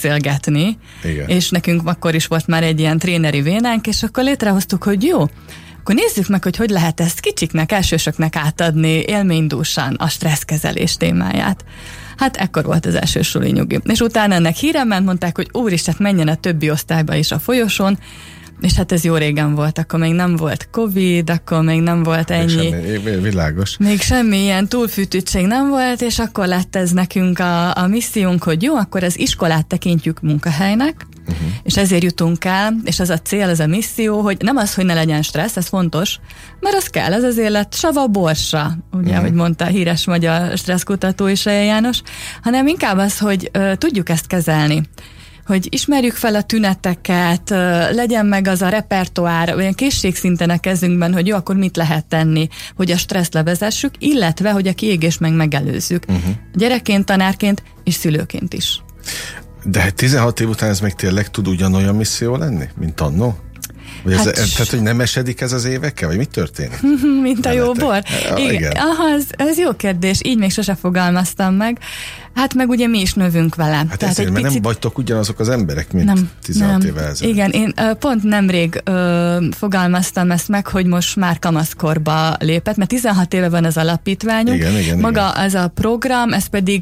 beszélgetni, igen. És nekünk akkor is volt már egy ilyen tréneri vénánk, és akkor létrehoztuk, hogy jó, akkor nézzük meg, hogy lehet ezt kicsiknek, elsősöknek átadni élménydúsan a stresszkezelés témáját. Hát ekkor volt az első suli nyugi. És utána ennek híre ment, mondták, hogy úristen, menjen a többi osztályba is a folyosón, és hát ez jó régen volt, akkor még nem volt Covid, akkor még nem volt ennyi. Világos. Még semmi ilyen túlfűtődtség nem volt, és akkor lett ez nekünk a missziónk, hogy jó, akkor az iskolát tekintjük munkahelynek, és ezért jutunk el, és az a cél, ez a misszió, hogy nem az, hogy ne legyen stressz, ez fontos, mert az kell, ez az élet sava borsa, ugye, ahogy mondta a híres magyar stresszkutató is, János, hanem inkább az, hogy tudjuk ezt kezelni. Hogy ismerjük fel a tüneteket, legyen meg az a repertoár, olyan készségszinten a kezünkben, hogy jó, akkor mit lehet tenni, hogy a stresszt levezessük, illetve, hogy a kiégést meg megelőzzük. Gyerekként, tanárként és szülőként is. De 16 év után ez meg tényleg tud ugyanolyan misszió lenni, mint annó? Hát tehát, hogy nem esedik ez az évekkel? Vagy mi történik? Mint a jó bor? Igen. Aha, ez jó kérdés, így még sose fogalmaztam meg. Hát meg ugye mi is növünk vele. Hát tehát ezért, mert picit... nem vagytok ugyanazok az emberek, mint 16 évvel ezelőtt. Igen, én pont nemrég fogalmaztam ezt meg, hogy most már kamaszkorba lépett, mert 16 éve van az alapítványunk. Igen, maga ez a program, ez pedig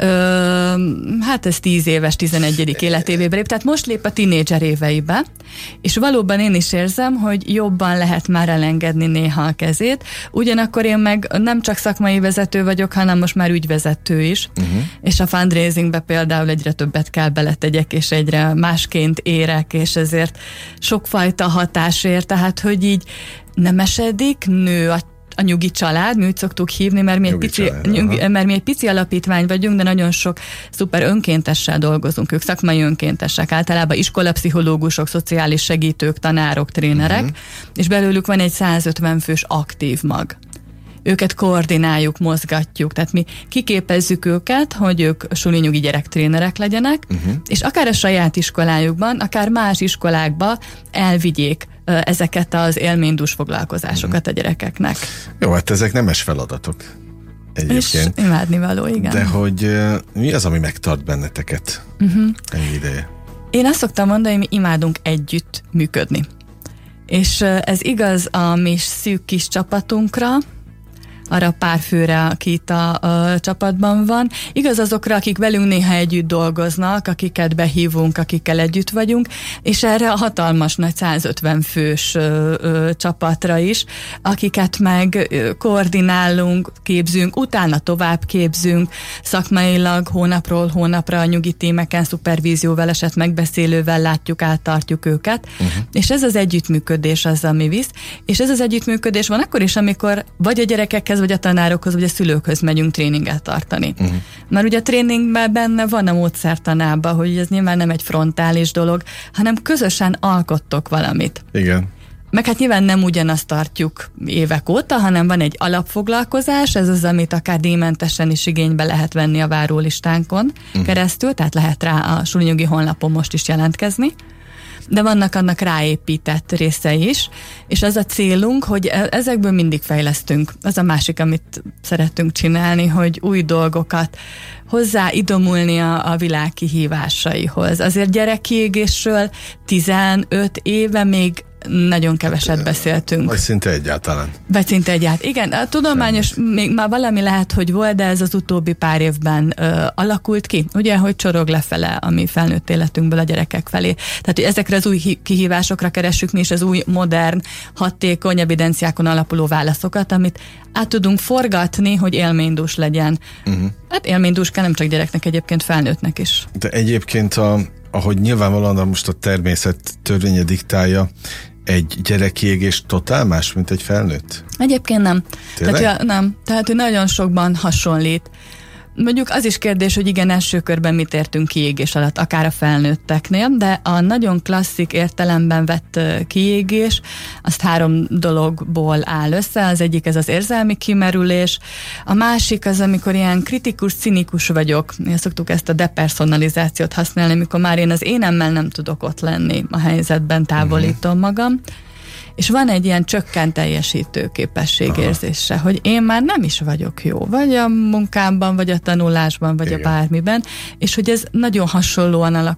hát ez 10 éves, 11. életévébe lép, tehát most lép a tínédzser éveibe, és valóban én is érzem, hogy jobban lehet már elengedni néha a kezét, ugyanakkor én meg nem csak szakmai vezető vagyok, hanem most már ügyvezető is, és a fundraisingbe például egyre többet kell beletegyek, és egyre másként érek, és ezért sokfajta hatás ér, tehát hogy így nem esedik, nő a nyugi család, mi úgy szoktuk hívni, mert mi egy pici alapítvány vagyunk, de nagyon sok szuper önkéntessel dolgozunk, ők szakmai önkéntesek, általában iskolapszichológusok, szociális segítők, tanárok, trénerek, és belőlük van egy 150 fős aktív mag. Őket koordináljuk, mozgatjuk, tehát mi kiképezzük őket, hogy ők suli-nyugi gyerektrénerek legyenek, és akár a saját iskolájukban, akár más iskolákba elvigyék ezeket az élménydús foglalkozásokat a gyerekeknek. Jó, hát ezek nemes feladatok egyébként. És imádnivaló, igen. De hogy mi az, ami megtart benneteket ennyi ideje? Én azt szoktam mondani, hogy mi imádunk együtt működni. És ez igaz a mi szűk kis csapatunkra, arra pár főre, aki itt a csapatban van. Igaz azokra, akik velünk néha együtt dolgoznak, akiket behívunk, akikkel együtt vagyunk, és erre a hatalmas nagy 150 fős csapatra is, akiket meg koordinálunk, képzünk, utána tovább képzünk, szakmailag hónapról hónapra a nyugi tímeken, szupervízióval, eset megbeszélővel látjuk, áttartjuk őket, és ez az együttműködés az, ami visz, és ez az együttműködés van akkor is, amikor vagy a gyerekekhez, vagy a tanárokhoz, vagy a szülőkhöz megyünk tréninget tartani. Mert ugye a tréningben benne van a módszertanában, hogy ez nyilván nem egy frontális dolog, hanem közösen alkottok valamit. Igen. Meg hát nyilván nem ugyanazt tartjuk évek óta, hanem van egy alapfoglalkozás, ez az, amit akár díjmentesen is igénybe lehet venni a várólistánkon keresztül, tehát lehet rá a suli-nyugi honlapon most is jelentkezni. De vannak annak ráépített részei is, és az a célunk, hogy ezekből mindig fejlesztünk. Az a másik, amit szeretünk csinálni, hogy új dolgokat hozzáidomulni a világ kihívásaihoz. Azért gyerekkiégésről 15 éve még nagyon keveset beszéltünk. Vagy szinte egyáltalán. Igen, a tudományos még már valami lehet, hogy volt, de ez az utóbbi pár évben alakult ki. Ugye, hogy csorog lefele a mi felnőtt életünkből a gyerekek felé. Tehát, hogy ezekre az új kihívásokra keressük mi is az új, modern, hatékony evidenciákon alapuló válaszokat, amit át tudunk forgatni, hogy élménydús legyen. Hát élménydús kell nem csak gyereknek, egyébként felnőttnek is. De egyébként ahogy nyilvánvalóan most a természet törvénye diktálja, egy gyerekkiégés totál más, mint egy felnőtt? Egyébként nem. Tényleg? Tehát, hogy nagyon sokban hasonlít. Mondjuk az is kérdés, hogy igen, első körben mit értünk kiégés alatt, akár a felnőtteknél, de a nagyon klasszik értelemben vett kiégés, azt 3 dologból áll össze. Az egyik ez az érzelmi kimerülés, a másik az, amikor ilyen kritikus, cinikus vagyok. Szoktuk ezt a depersonalizációt használni, amikor már én az énemmel nem tudok ott lenni a helyzetben, távolítom magam. És van egy ilyen csökkent teljesítő képességérzése, hogy én már nem is vagyok jó, vagy a munkámban, vagy a tanulásban, vagy a bármiben, és hogy ez nagyon hasonlóan alakul